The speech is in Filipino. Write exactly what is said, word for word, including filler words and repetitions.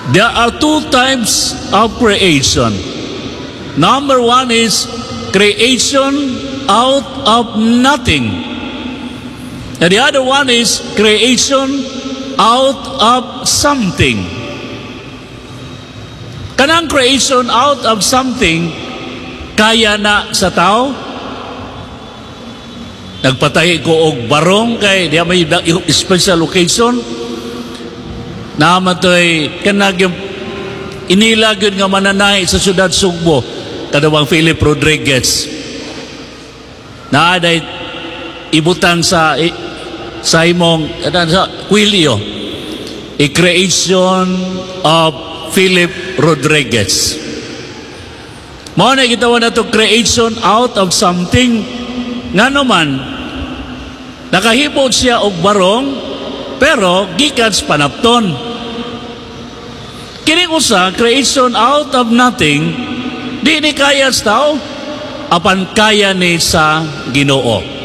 There are two types of creation. Number one is creation out of nothing. And the other one is creation out of something. Kanang creation out of something, kaya na sa tao. Nagpatahi ko og barong kay diya may special occasion. Namatoy kanag yung inilag yun nga mananay sa siyudad Sugbo, kadawang Philip Rodriguez. Naaday ibutan sa sa imong sa Quilio, a creation of Philip Rodriguez. Mao na gitawag nato creation out of something. Ngano man nakahipod siya og barong pero gikan sa panapton. Kini usa creation out of nothing, di ni kaya sa tao apan kaya ni sa Ginoo.